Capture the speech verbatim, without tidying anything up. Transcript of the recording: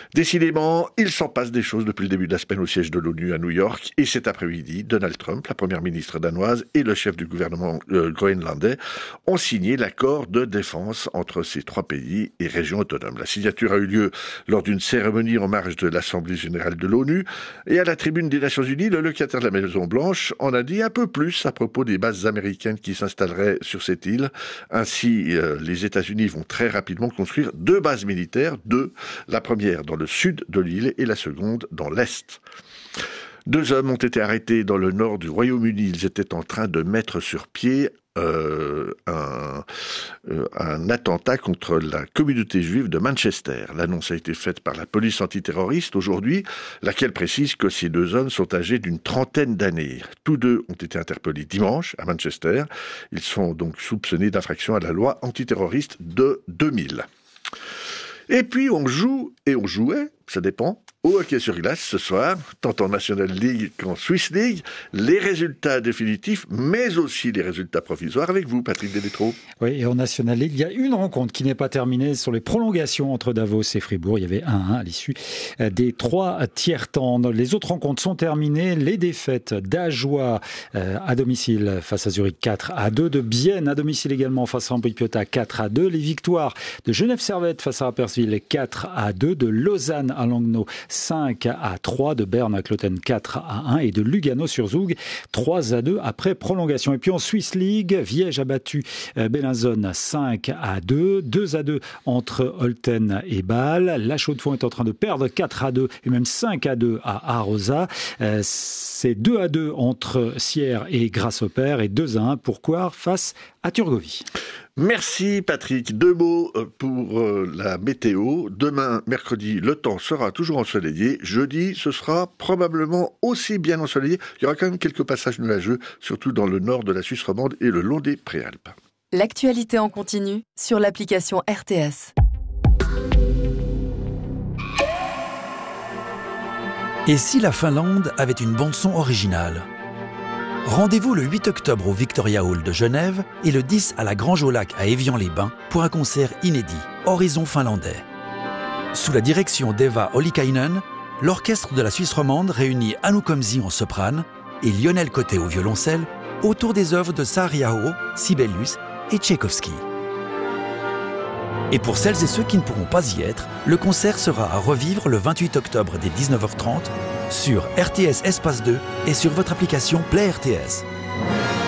Décidément, il s'en passe des choses depuis le début de la semaine au siège de l'ONU à New York. Et cet après-midi, Donald Trump, la première ministre danoise et le chef du gouvernement euh, groenlandais ont signé l'accord de défense entre ces trois pays et régions autonomes. La signature a eu lieu lors d'une cérémonie en marge de l'Assemblée générale de l'ONU. Et à la tribune des Nations unies, le locataire de la Maison-Blanche en a dit un peu plus à propos des bases américaines qui s'installeraient sur cette île. Ainsi, euh, les États-Unis vont très rapidement construire deux bases militaires, deux, la première dans le sud de l'île et la seconde dans l'est. Deux hommes ont été arrêtés dans le nord du Royaume-Uni. Ils étaient en train de mettre sur pied euh, un, euh, un attentat contre la communauté juive de Manchester. L'annonce a été faite par la police antiterroriste aujourd'hui, laquelle précise que ces deux hommes sont âgés d'une trentaine d'années. Tous deux ont été interpellés dimanche à Manchester. Ils sont donc soupçonnés d'infraction à la loi antiterroriste de deux mille. Et puis on joue et on jouait, ça dépend, au hockey sur glace ce soir, tant en National League qu'en Swiss League. Les résultats définitifs, mais aussi les résultats provisoires avec vous, Patrick Delétro. Oui, et en National League, il y a une rencontre qui n'est pas terminée sur les prolongations entre Davos et Fribourg. Il y avait un un à l'issue des trois tiers-temps. Les autres rencontres sont terminées. Les défaites d'Ajoie à domicile face à Zurich quatre à deux, de Bienne à domicile également face à Ambri-Piotta quatre à deux, les victoires de Genève-Servette face à Rapperswil quatre à deux, de Lausanne à Langnau cinq à trois, de Berne à Cloten quatre à un et de Lugano sur Zoug trois à deux après prolongation. Et puis en Swiss League, Viège a battu Bellinzone cinq à deux, deux à deux entre Olten et Bâle. La Chaux-de-Fonds est en train de perdre quatre à deux et même cinq à deux à Arosa. C'est deux à deux entre Sierre et Grasshopper et deux à un pour Coire face à Turgovie. Merci Patrick. Deux mots pour la météo. Demain, mercredi, le temps sera toujours ensoleillé. Jeudi, ce sera probablement aussi bien ensoleillé. Il y aura quand même quelques passages nuageux, surtout dans le nord de la Suisse romande et le long des Préalpes. L'actualité en continu sur l'application R T S. Et si la Finlande avait une bande-son originale ? Rendez-vous le huit octobre au Victoria Hall de Genève et le dix à la Grange au Lac à Évian-les-Bains pour un concert inédit, Horizon finlandais. Sous la direction d'Eva Ollikainen, l'orchestre de la Suisse romande réunit Anu Komsi en soprane et Lionel Côté au violoncelle autour des œuvres de Saariaho, Sibelius et Tchaïkovski. Et pour celles et ceux qui ne pourront pas y être, le concert sera à revivre le vingt-huit octobre dès dix-neuf heures trente sur R T S Espace deux et sur votre application Play R T S.